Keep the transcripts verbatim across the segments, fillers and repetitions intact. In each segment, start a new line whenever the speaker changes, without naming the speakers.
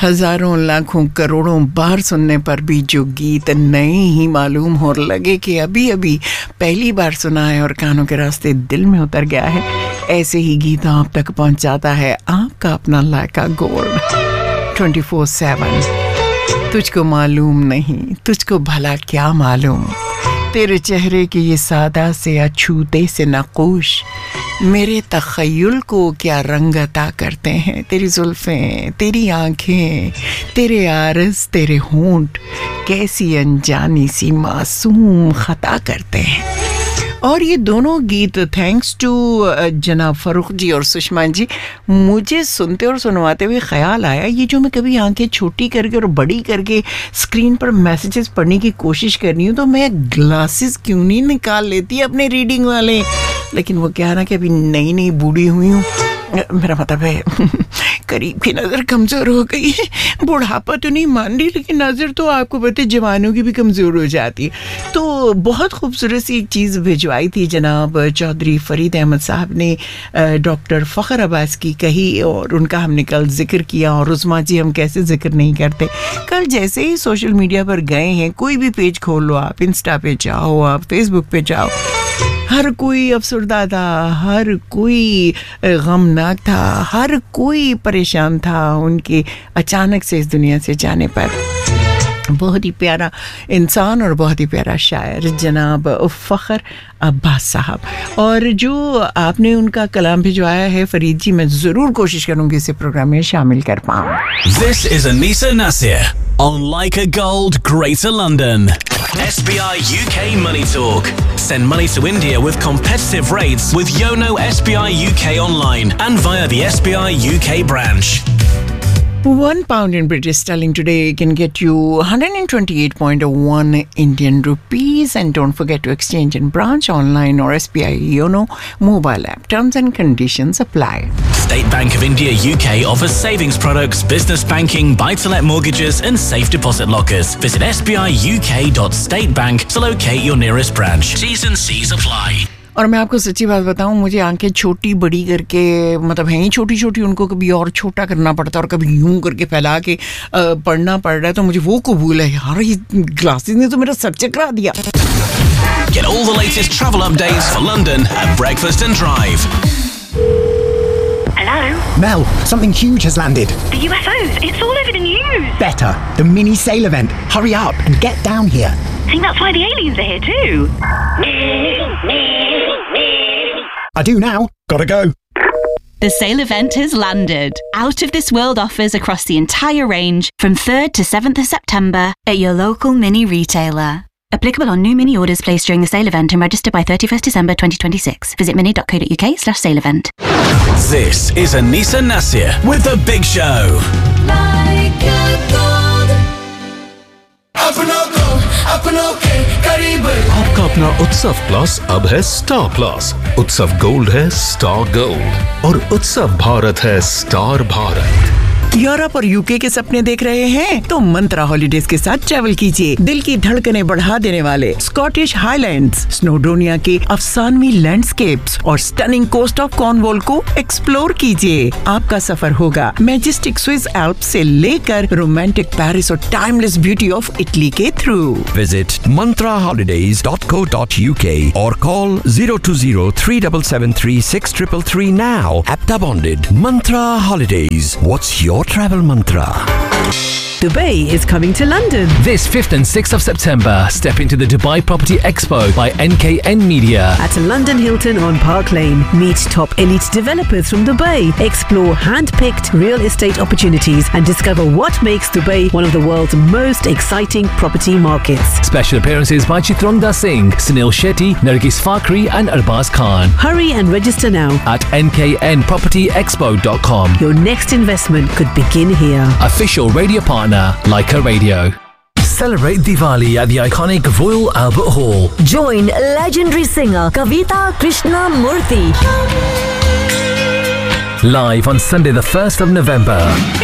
हजारों लाखों करोड़ों बार सुनने पर भी जो गीत नए ही मालूम हो, लगे कि अभी अभी पहली बार सुना है और कानों के रास्ते दिल में उतर गया है, ऐसे ही गीत आप तक पहुंचाता है आपका अपना लाइका गोल्ड ट्वेंटी फोर सेवन। तुझको मालूम नहीं, तुझको भला क्या मालूम, तेरे चेहरे के ये सादा से अछूते से नक़ूश मेरे तख़य्युल को क्या रंग अता करते हैं। तेरी जुल्फ़ें, तेरी आँखें, तेरे आरज़, तेरे होंठ कैसी अनजानी सी मासूम ख़ता करते हैं। और ये दोनों गीत थैंक्स टू जनाब फ़ारूक जी और सुषमा जी, मुझे सुनते और सुनवाते हुए ख़याल आया ये जो मैं कभी आंखें छोटी करके और बड़ी करके स्क्रीन पर मैसेजेस पढ़ने की कोशिश कर रही हूँ, तो मैं ग्लासेस क्यों नहीं निकाल लेती अपने रीडिंग वाले। लेकिन वो क्या ना कि अभी नई नई बूढ़ी हुई हूँ, मेरा मतलब है करीब की नज़र कमज़ोर हो गई है। बुढ़ापा तो नहीं मान रही, लेकिन नज़र तो आपको पता है जवानों की भी कमज़ोर हो जाती है। तो बहुत खूबसूरत सी एक चीज़ भिजवाई थी जनाब चौधरी फरीद अहमद साहब ने डॉक्टर फ़खर अब्बास की कही, और उनका हमने कल जिक्र किया। और उस्मा जी हम कैसे जिक्र नहीं करते। कल जैसे ही सोशल मीडिया पर गए हैं, कोई भी पेज खोल लो आप, इंस्टा पे जाओ, आप फेसबुक पे जाओ, हर कोई अफसरदा था, हर कोई गमनाक था, हर कोई परेशान था उनके अचानक से इस दुनिया से जाने पर। बहुत ही प्यारा इंसान और बहुत ही प्यारा शायर जनाब फ़खर अब्बास साहब। और जो आपने उनका कलाम भिजवाया है फरीद जी, मैं ज़रूर कोशिश करूँगी इसे प्रोग्राम में शामिल कर पाऊँ।
This is Anisa Nasir on Leica Gold, Greater London. S B I U K Money Talk. Send money to India with competitive rates with Yono S B I U K online and via the S B I U K branch.
One pound in British sterling today can get you one hundred twenty-eight point one Indian rupees. And don't forget to exchange in branch, online or S B I Yono mobile app. Terms and conditions apply.
State Bank of India U K offers savings products, business banking, buy-to-let mortgages and safe deposit lockers. Visit s b i u k dot state bank to locate your nearest branch. T's and C's apply.
और मैं आपको सच्ची बात बताऊं, मुझे आंखें छोटी बड़ी करके, मतलब हैं ही छोटी छोटी, उनको कभी और छोटा करना पड़ता है और कभी यूं करके फैला के पढ़ना पड़ रहा है, तो मुझे वो कबूल है यार। ये ग्लासेस ने तो मेरा सर चकरा दिया।
Get all the latest travel updates for London at Breakfast and Drive.
Hello?
Mel, something huge has landed.
The U F Os, it's all over the news.
Better, the mini sail event. Hurry up and get down here.
I think that's why the aliens are here too.
I do now. Gotta go.
The sale event has landed. Out of this world offers across the entire range from third to seventh of September at your local mini retailer. Applicable on new mini orders placed during the sale event and registered by thirty-first December twenty twenty-six. Visit mini dot co dot u k slash sale event.
This is Anisa Nasir with The Big Show.
Like a gold. अपनों को अपनों के करीब।
आपका अपना उत्सव plus अब है स्टार प्लस। उत्सव गोल्ड है स्टार गोल्ड और उत्सव भारत है स्टार भारत।
यूरोप और यूके के सपने देख रहे हैं तो मंत्रा हॉलिडेज के साथ ट्रैवल कीजिए। दिल की धड़कनें बढ़ा देने वाले स्कॉटिश हाईलैंड्स, स्नोडोनिया के अफसानवी लैंडस्केप्स और स्टनिंग कोस्ट ऑफ कॉर्नवॉल को एक्सप्लोर कीजिए। आपका सफर होगा मैजेस्टिक स्विस एल्प्स से लेकर रोमांटिक पेरिस और टाइमलेस ब्यूटी ऑफ इटली के through.
Visit mantra holidays dot co dot u k or call zero two zero three seven seven three six three three now. Apta bonded. Mantra Holidays. What's your travel mantra?
Dubai is coming to London.
This fifth and sixth of September, step into the Dubai Property Expo by N K N Media.
At London Hilton on Park Lane, meet top elite developers from Dubai. Explore hand-picked real estate opportunities and discover what makes Dubai one of the world's most exciting property markets.
Special appearances by Chitrangda Singh, Sunil Shetty, Nargis Fakhri and Arbaz Khan.
Hurry and register now
at n k n property expo dot com.
Your next investment could begin here.
Official radio partner Leica Radio.
Celebrate Diwali at the iconic Royal Albert Hall.
Join legendary singer Kavita Krishnamurthy
live on Sunday the first of November.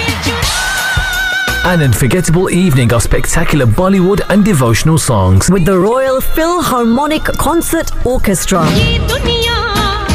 An unforgettable evening of spectacular Bollywood and devotional songs
with the Royal Philharmonic Concert Orchestra.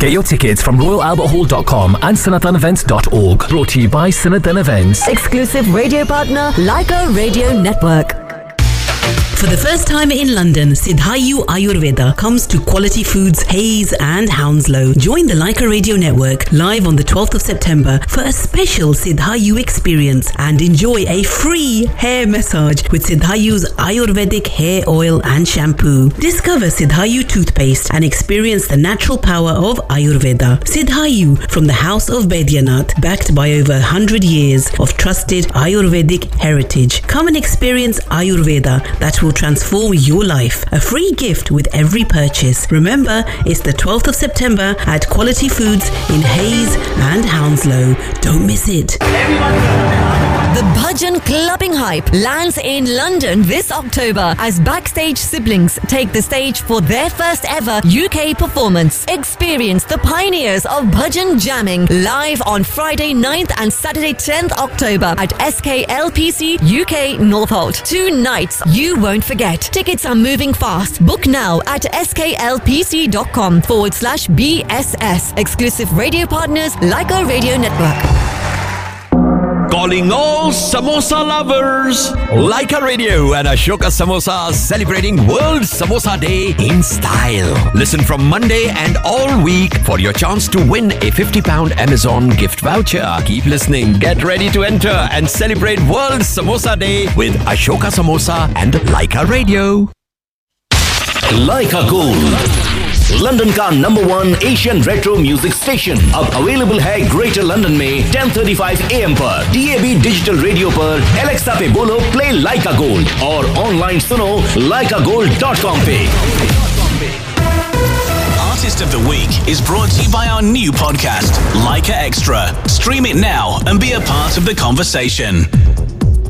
Get your tickets from royal albert hall dot com and sanatan events dot org. Brought to you by Sanatan Events.
Exclusive radio partner, Leica Radio Network.
For the first time in London, Siddhayu Ayurveda comes to Quality Foods, Hayes and Hounslow. Join the Leica Radio Network live on the twelfth of September for a special Siddhayu experience and enjoy a free hair massage with Siddhayu's Ayurvedic hair oil and shampoo. Discover Siddhayu toothpaste and experience the natural power of Ayurveda. Siddhayu from the House of Baidyanath, backed by over one hundred years of trusted Ayurvedic heritage. Come and experience Ayurveda that will transform your life. A free gift with every purchase. Remember, it's the twelfth of September at Quality Foods in Hayes and Hounslow. Don't miss it.
The Bhajan Clubbing Hype lands in London this October as Backstage siblings take the stage for their first ever U K performance. Experience the pioneers of Bhajan jamming live on Friday ninth and Saturday tenth October at S K L P C U K Northolt. Two nights you won't forget. Tickets are moving fast. Book now at sklpc.com forward slash BSS. Exclusive radio partners, Leica Radio Network.
Calling all samosa lovers! Leica Radio and Ashoka Samosa celebrating World Samosa Day in style. Listen from Monday and all week for your chance to win a fifty pound Amazon gift voucher. Keep listening, get ready to enter and celebrate World Samosa Day with Ashoka Samosa and Leica Radio.
Leica Gold, London का number one Asian retro music station अब available है greater London में ten thirty five A M पर, D A B digital radio पर, Alexa पे बोलो play लाइका gold और online सुनो लाइका गोल्ड डॉट कॉम पे. Artist of the Week is brought to you by our new podcast, Leica Extra. Stream it now and be a part of the conversation.